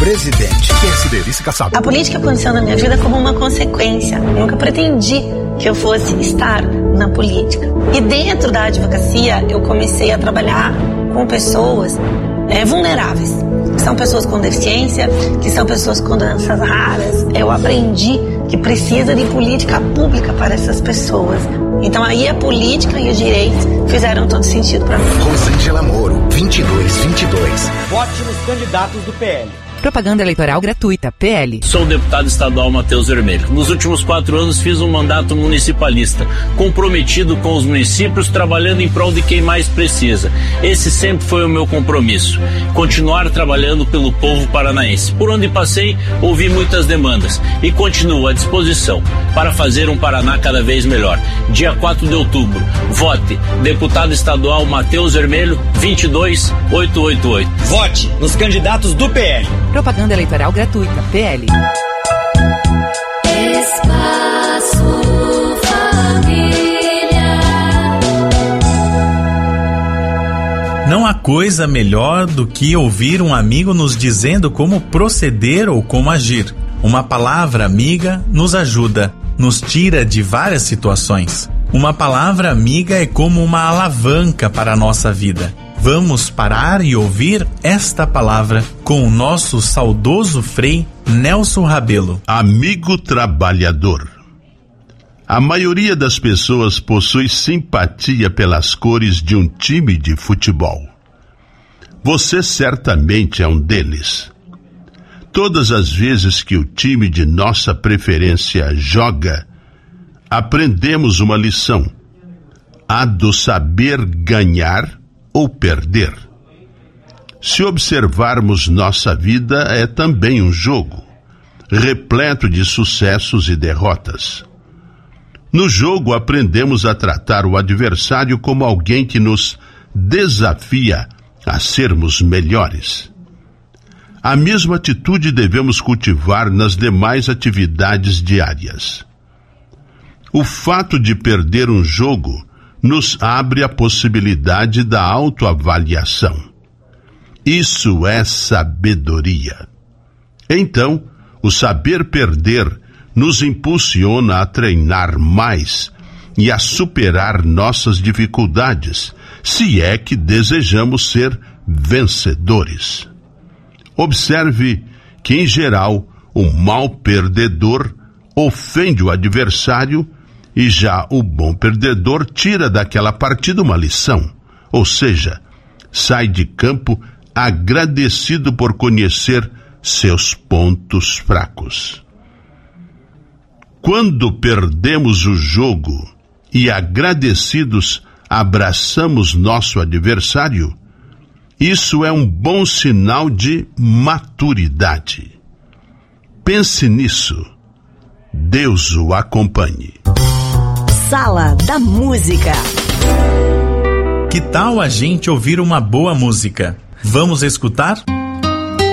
presidente. PSD, Vice Kassab. A política aconteceu na minha vida como uma consequência. Eu nunca pretendi que eu fosse estar na política. E dentro da advocacia, eu comecei a trabalhar com pessoas vulneráveis. Que são pessoas com deficiência, que são pessoas com doenças raras. Eu aprendi que precisa de política pública para essas pessoas. Então aí a política e o direito fizeram todo sentido para mim. Rosângela Moro, 2222. Vote nos candidatos do PL. Propaganda eleitoral gratuita, PL. Sou o deputado estadual Matheus Vermelho. Nos últimos 4 anos fiz um mandato municipalista, comprometido com os municípios, trabalhando em prol de quem mais precisa. Esse sempre foi o meu compromisso, continuar trabalhando pelo povo paranaense. Por onde passei, ouvi muitas demandas e continuo à disposição para fazer um Paraná cada vez melhor. Dia 4 de outubro, vote deputado estadual Matheus Vermelho, 22888. Vote nos candidatos do PL. Propaganda eleitoral gratuita, PL. Espaço Família. Não há coisa melhor do que ouvir um amigo nos dizendo como proceder ou como agir. Uma palavra amiga nos ajuda, nos tira de várias situações. Uma palavra amiga é como uma alavanca para a nossa vida. Vamos parar e ouvir esta palavra com o nosso saudoso Frei Nelson Rabelo. Amigo trabalhador. A maioria das pessoas possui simpatia pelas cores de um time de futebol. Você certamente é um deles. Todas as vezes que o time de nossa preferência joga, aprendemos uma lição: a do saber ganhar ou perder. Se observarmos nossa vida, é também um jogo, repleto de sucessos e derrotas. No jogo, aprendemos a tratar o adversário como alguém que nos desafia a sermos melhores. A mesma atitude devemos cultivar nas demais atividades diárias. O fato de perder um jogo nos abre a possibilidade da autoavaliação. Isso é sabedoria. Então, o saber perder nos impulsiona a treinar mais e a superar nossas dificuldades, se é que desejamos ser vencedores. Observe que, em geral, o mau perdedor ofende o adversário e já o bom perdedor tira daquela partida uma lição, ou seja, sai de campo agradecido por conhecer seus pontos fracos. Quando perdemos o jogo e agradecidos abraçamos nosso adversário, isso é um bom sinal de maturidade. Pense nisso. Deus o acompanhe. Sala da Música. Que tal a gente ouvir uma boa música? Vamos escutar?